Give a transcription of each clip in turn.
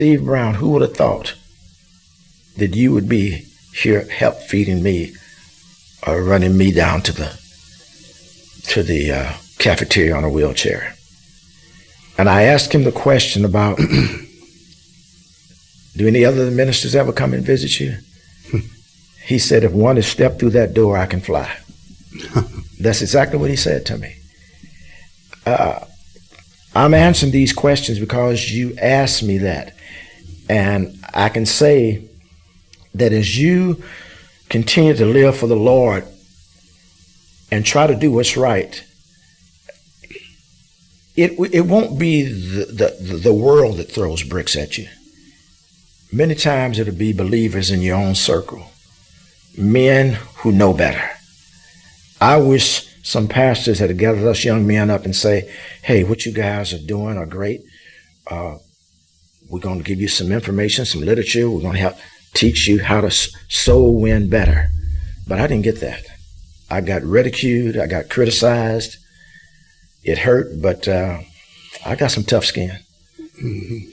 Steve Brown, who would have thought that you would be here help feeding me or running me down to the cafeteria on a wheelchair? And I asked him the question about, do any other ministers ever come and visit you? He said, if one has stepped through that door, I can fly. That's exactly what he said to me. I'm answering these questions because you asked me that. And I can say that as you continue to live for the Lord and try to do what's right, it won't be the world that throws bricks at you. Many times it'll be believers in your own circle, men who know better. I wish some pastors had gathered us young men up and say, hey, what you guys are doing are great. We're going to give you some information, some literature. We're going to help teach you how to soul win better. But I didn't get that. I got ridiculed. I got criticized. It hurt, but I got some tough skin. Mm-hmm.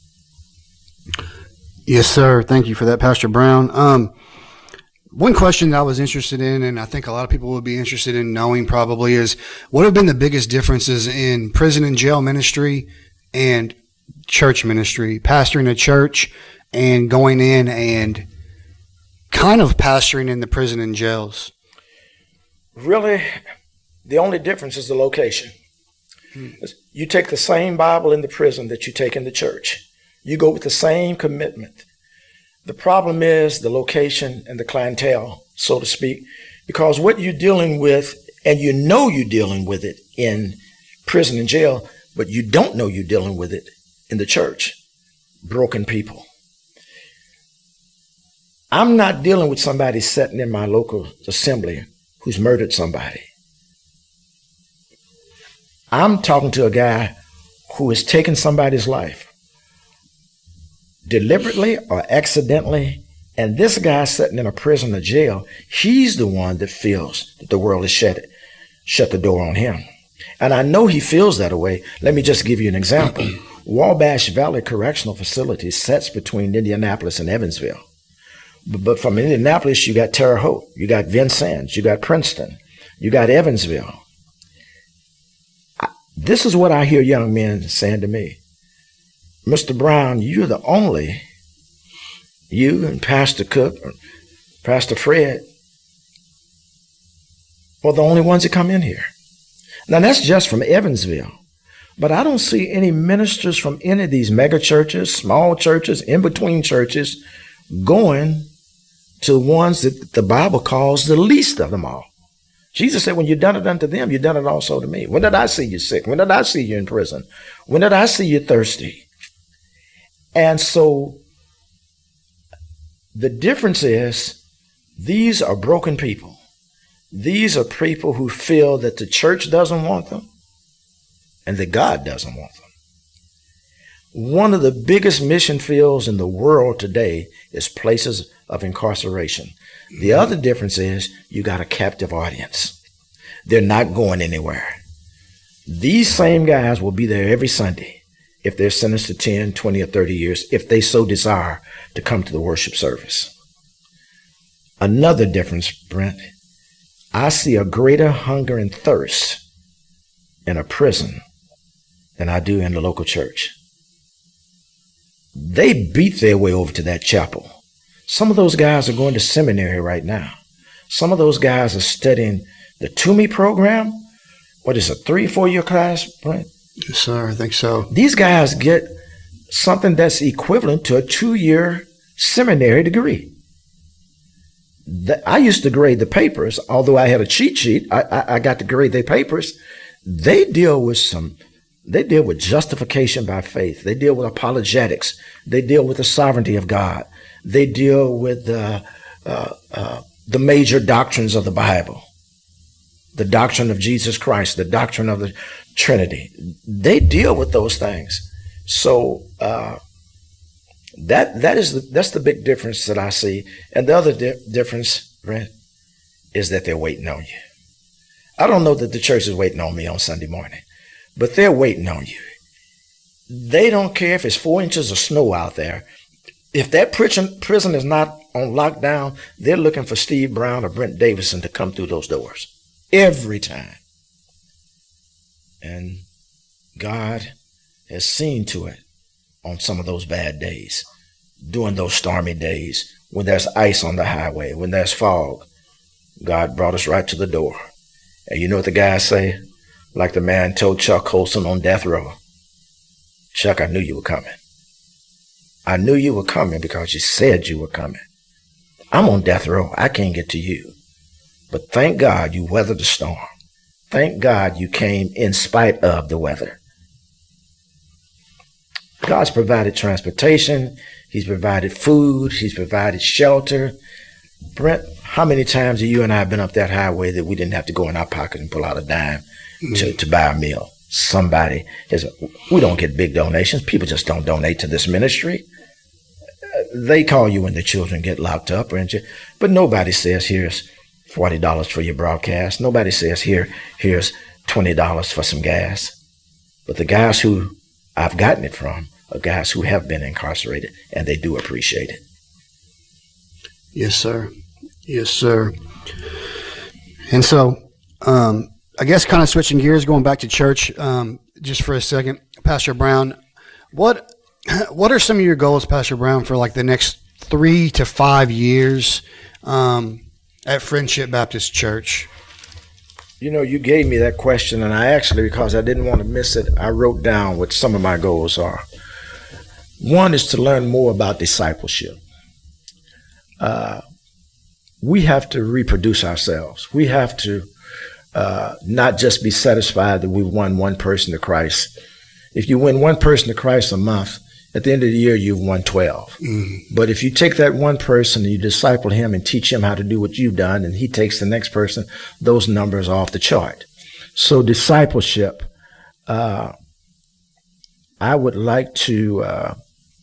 Yes, sir. Thank you for that, Pastor Brown. One question that I was interested in, and I think a lot of people would be interested in knowing probably, is what have been the biggest differences in prison and jail ministry and church ministry, pastoring a church and going in and kind of pastoring in the prison and jails? Really, the only difference is the location. You take the same Bible in the prison that you take in the church. You go with the same commitment. The problem is the location and the clientele, so to speak, because what you're dealing with, and you know you're dealing with it in prison and jail, but you don't know you're dealing with it in the church. Broken people. I'm not dealing with somebody sitting in my local assembly who's murdered somebody. I'm talking to a guy who has taken somebody's life, deliberately or accidentally, and this guy sitting in a prison or jail, he's the one that feels that the world has shut the door on him. And I know he feels that way. Let me just give you an example. Wabash Valley Correctional Facility sits between Indianapolis and Evansville. But from Indianapolis, you got Terre Haute, you got Vincennes, you got Princeton, you got Evansville. This is what I hear young men saying to me. Mr. Brown, you're the only, you and Pastor Cook, or Pastor Fred, are the only ones that come in here. Now that's just from Evansville. But I don't see any ministers from any of these mega churches, small churches, in-between churches, going to the ones that the Bible calls the least of them all. Jesus said, when you've done it unto them, you've done it also to me. When did I see you sick? When did I see you in prison? When did I see you thirsty? And so the difference is these are broken people. These are people who feel that the church doesn't want them and that God doesn't want them. One of the biggest mission fields in the world today is places of incarceration. The other difference is you got a captive audience. They're not going anywhere. These same guys will be there every Sunday if they're sentenced to 10, 20, or 30 years, if they so desire to come to the worship service. Another difference, Brent, I see a greater hunger and thirst in a prison than I do in the local church. They beat their way over to that chapel. Some of those guys are going to seminary right now. Some of those guys are studying the Toomey program. What is it, 3-4 year class, Brent? Yes, sir. I think so. These guys get something that's equivalent to a 2-year seminary degree. I used to grade the papers, although I had a cheat sheet. I got to grade their papers. They deal with justification by faith. They deal with apologetics. They deal with the sovereignty of God. They deal with the major doctrines of the Bible, the doctrine of Jesus Christ, the doctrine of the Trinity. They deal with those things. So that's the big difference that I see. And the other difference, Brent, is that they're waiting on you. I don't know that the church is waiting on me on Sunday morning, but they're waiting on you. They don't care if it's 4 inches of snow out there. If that prison is not on lockdown, they're looking for Steve Brown or Brent Davison to come through those doors every time. And God has seen to it on some of those bad days, during those stormy days, when there's ice on the highway, when there's fog. God brought us right to the door. And you know what the guys say? Like the man told Chuck Colson on death row. Chuck, I knew you were coming. I knew you were coming because you said you were coming. I'm on death row. I can't get to you. But thank God you weathered the storm. Thank God you came in spite of the weather. God's provided transportation. He's provided food. He's provided shelter. Brent, how many times have you and I been up that highway that we didn't have to go in our pocket and pull out a dime to buy a meal? Somebody we don't get big donations. People just don't donate to this ministry. They call you when the children get locked up, but nobody says, here's $40 for your broadcast. Nobody says, here's $20 for some gas. But the guys who I've gotten it from are guys who have been incarcerated, and they do appreciate it. Yes, sir. Yes, sir. And so, I guess kind of switching gears, going back to church, just for a second, Pastor Brown, what are some of your goals, Pastor Brown, for like the next 3 to 5 years at Friendship Baptist Church? You know, you gave me that question, and I actually, because I didn't want to miss it, I wrote down what some of my goals are. One is to learn more about discipleship. We have to reproduce ourselves. We have to not just be satisfied that we've won one person to Christ. If you win one person to Christ a month, at the end of the year, you've won 12. Mm-hmm. But if you take that one person and you disciple him and teach him how to do what you've done, and he takes the next person, those numbers are off the chart. So discipleship, I would like to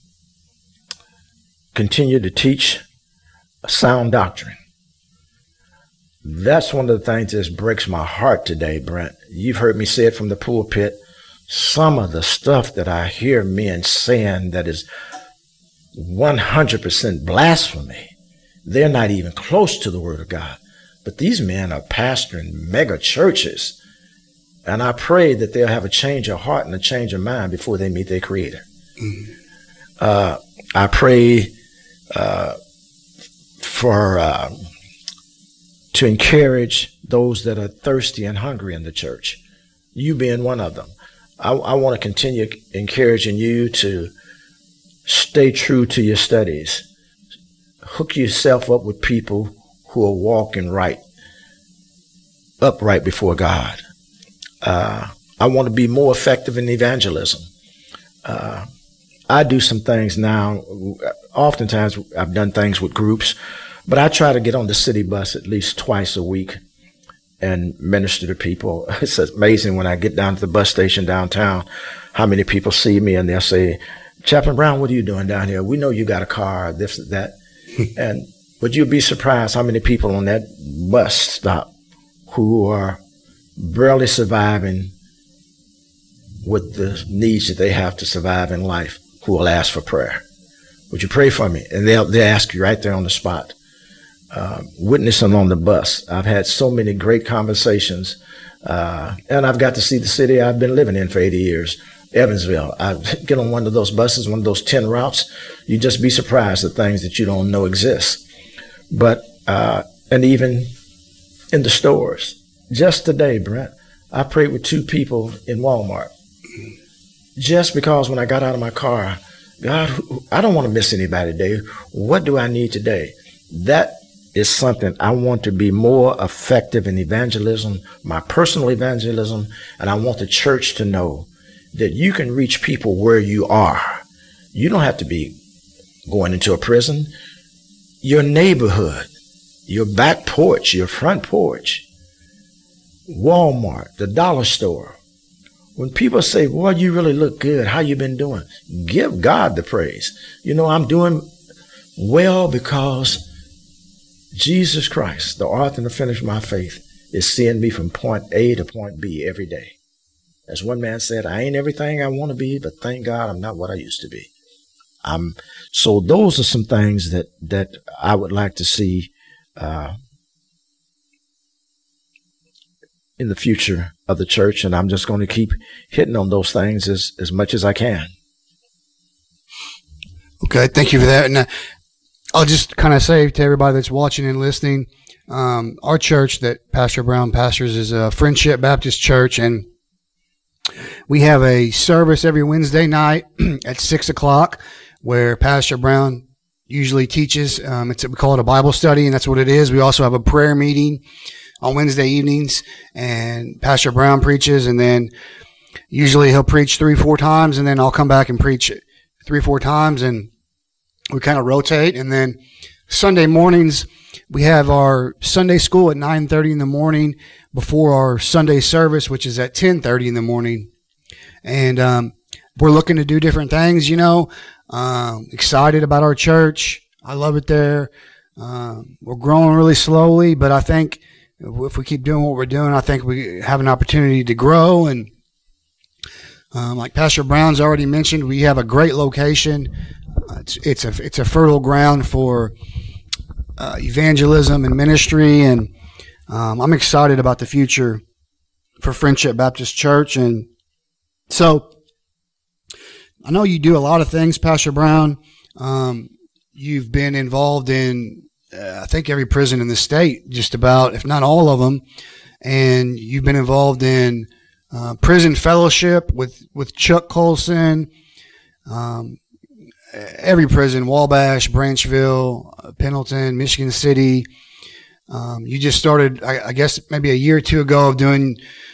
continue to teach sound doctrine. That's one of the things that breaks my heart today, Brent. You've heard me say it from the pulpit. Some of the stuff that I hear men saying that is 100% blasphemy, they're not even close to the Word of God. But these men are pastoring mega churches, and I pray that they'll have a change of heart and a change of mind before they meet their Creator. Mm-hmm. I pray to encourage those that are thirsty and hungry in the church, you being one of them. I want to continue encouraging you to stay true to your studies. Hook yourself up with people who are walking upright before God. I want to be more effective in evangelism. I do some things now. Oftentimes I've done things with groups, but I try to get on the city bus at least twice a week and minister to people. It's amazing when I get down to the bus station downtown, how many people see me and they'll say, Chaplain Brown, what are you doing down here? We know you got a car, this, that. And would you be surprised how many people on that bus stop who are barely surviving with the needs that they have to survive in life, who will ask for prayer? Would you pray for me? And they'll ask you right there on the spot. Witnessing on the bus. I've had so many great conversations, and I've got to see the city I've been living in for 80 years, Evansville. I get on one of those buses, one of those 10 routes, you just be surprised at things that you don't know exist. But, and even in the stores. Just today, Brent, I prayed with 2 people in Walmart. Just because when I got out of my car, God, I don't want to miss anybody today. What do I need today? That is something I want to be more effective in evangelism, my personal evangelism, and I want the church to know that you can reach people where you are. You don't have to be going into a prison. Your neighborhood, your back porch, your front porch, Walmart, the dollar store. When people say, boy, you really look good, how you been doing? Give God the praise. You know, I'm doing well because Jesus Christ, the author and the finisher of my faith, is seeing me from point A to point B every day. As one man said, I ain't everything I want to be, but thank God I'm not what I used to be. So those are some things that I would like to see in the future of the church, and I'm just going to keep hitting on those things as much as I can. Okay, thank you for that. And I'll just kind of say to everybody that's watching and listening, our church that Pastor Brown pastors is a Friendship Baptist Church, and we have a service every Wednesday night at 6 o'clock where Pastor Brown usually teaches. We call it a Bible study, and that's what it is. We also have a prayer meeting on Wednesday evenings, and Pastor Brown preaches, and then usually he'll preach 3-4 times, and then I'll come back and preach 3-4 times, and we kind of rotate. And then Sunday mornings, we have our Sunday school at 9:30 in the morning before our Sunday service, which is at 10:30 in the morning. And we're looking to do different things, excited about our church. I love it there. We're growing really slowly, but I think if we keep doing what we're doing, I think we have an opportunity to grow. And like Pastor Brown's already mentioned, we have a great location. It's a fertile ground for evangelism and ministry, and I'm excited about the future for Friendship Baptist Church. And so I know you do a lot of things, Pastor Brown. You've been involved in I think every prison in the state, just about, if not all of them. And you've been involved in prison fellowship with Chuck Colson, every prison, Wabash, Branchville, Pendleton, Michigan City. You just started, I guess, maybe a year or two ago of doing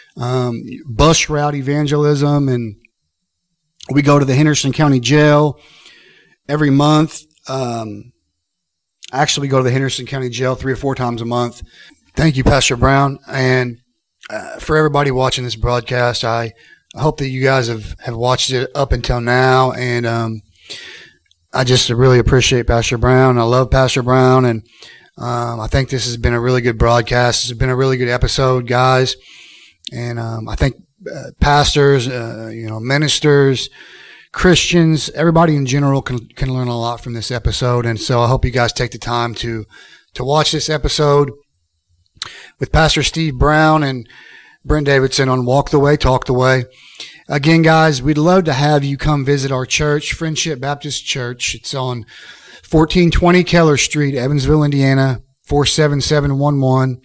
bus route evangelism, and we go to the Henderson County Jail every month. Actually, we go to the Henderson County Jail 3 or 4 times a month. Thank you, Pastor Brown. And for everybody watching this broadcast, I hope that you guys have watched it up until now. And I just really appreciate Pastor Brown. I love Pastor Brown. And I think this has been a really good broadcast. This has been a really good episode, guys. And I think pastors, ministers, Christians, everybody in general can learn a lot from this episode. And so I hope you guys take the time to watch this episode with Pastor Steve Brown and Brent Davidson on Walk the Way, Talk the Way. Again, guys, we'd love to have you come visit our church, Friendship Baptist Church. It's on 1420 Keller Street, Evansville, Indiana, 47710,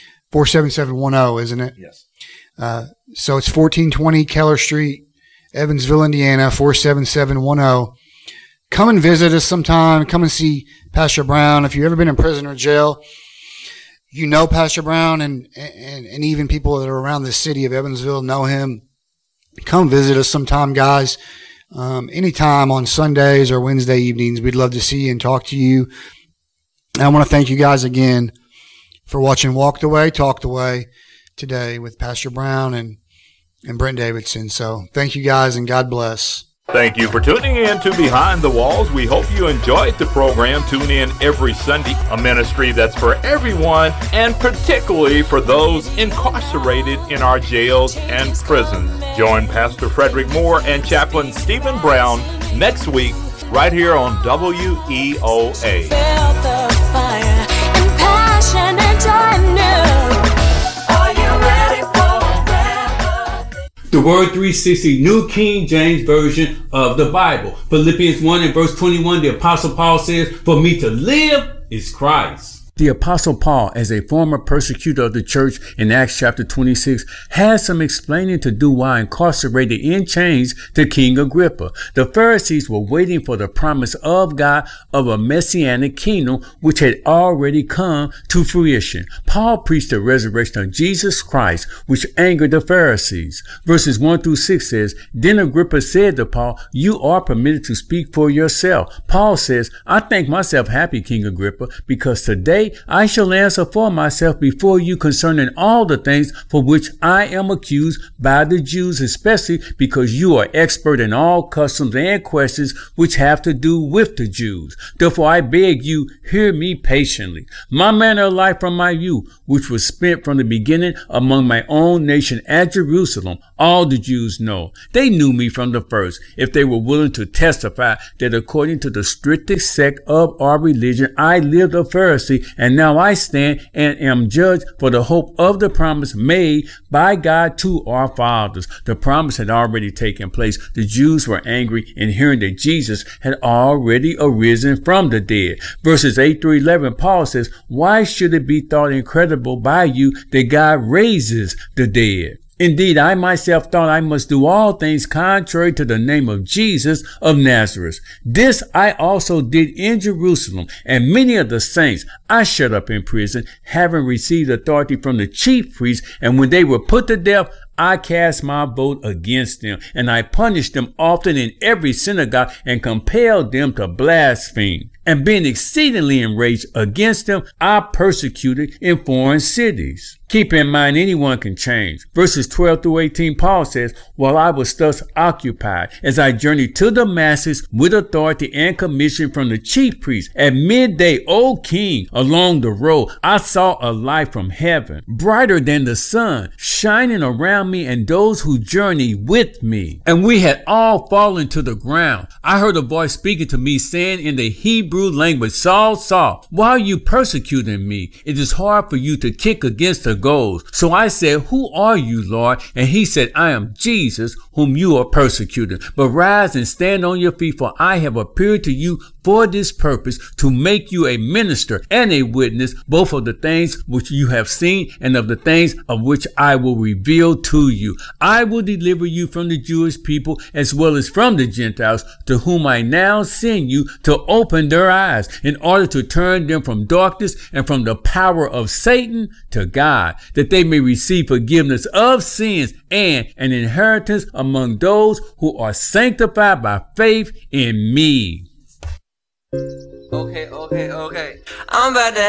isn't it? Yes. So it's 1420 Keller Street, Evansville, Indiana, 47710. Come and visit us sometime. Come and see Pastor Brown. If you've ever been in prison or jail, you know Pastor Brown, and even people that are around the city of Evansville know him. Come visit us sometime, guys. Anytime on Sundays or Wednesday evenings. We'd love to see you and talk to you. And I want to thank you guys again for watching Walk the Way, Talk the Way today with Pastor Brown and Brent Davidson. So thank you guys, and God bless. Thank you for tuning in to Behind the Walls. We hope you enjoyed the program. Tune in every Sunday, a ministry that's for everyone, and particularly for those incarcerated in our jails and prisons. Join Pastor Frederick Moore and Chaplain Stephen Brown next week right here on WEOA. Felt the fire and passion and joy new. Are you ready for The Word 360, New King James Version of the Bible. Philippians 1 and verse 21, the Apostle Paul says, "For me to live is Christ." The Apostle Paul, as a former persecutor of the church in Acts chapter 26, has some explaining to do while incarcerated in chains to King Agrippa. The Pharisees were waiting for the promise of God of a messianic kingdom which had already come to fruition. Paul preached the resurrection of Jesus Christ, which angered the Pharisees. Verses 1 through 6 says, "Then Agrippa said to Paul, 'You are permitted to speak for yourself.' Paul says, 'I think myself happy, King Agrippa, because today Yea, I shall answer for myself before you concerning all the things for which I am accused by the Jews, especially because you are expert in all customs and questions which have to do with the Jews. Therefore I beg you, hear me patiently. My manner of life from my youth, which was spent from the beginning among my own nation at Jerusalem, all the Jews know. They knew me from the first, if they were willing to testify that according to the strictest sect of our religion, I lived a Pharisee, and now I stand and am judged for the hope of the promise made by God to our fathers. The promise had already taken place. The Jews were angry in hearing that Jesus had already arisen from the dead. Verses 8 through 11, Paul says, why should it be thought incredible by you that God raises the dead? Indeed, I myself thought I must do all things contrary to the name of Jesus of Nazareth. This I also did in Jerusalem, and many of the saints I shut up in prison, having received authority from the chief priests, and when they were put to death, I cast my vote against them, and I punished them often in every synagogue and compelled them to blaspheme. And being exceedingly enraged against them, I persecuted in foreign cities. Keep in mind, anyone can change. Verses 12 through 18, Paul says, while I was thus occupied, as I journeyed to Damascus with authority and commission from the chief priest, at midday, O king, along the road, I saw a light from heaven, brighter than the sun, shining around me and those who journeyed with me. And we had all fallen to the ground. I heard a voice speaking to me, saying in the Hebrew language, Saul, Saul, why are you persecuting me? It is hard for you to kick against the goads. So I said, who are you, Lord? And he said, I am Jesus, whom you are persecuting. But rise and stand on your feet, for I have appeared to you for this purpose, to make you a minister and a witness, both of the things which you have seen and of the things of which I will reveal to you. I will deliver you from the Jewish people as well as from the Gentiles, to whom I now send you to open their eyes, in order to turn them from darkness and from the power of Satan to God, that they may receive forgiveness of sins and an inheritance among those who are sanctified by faith in me. Okay. I'm about to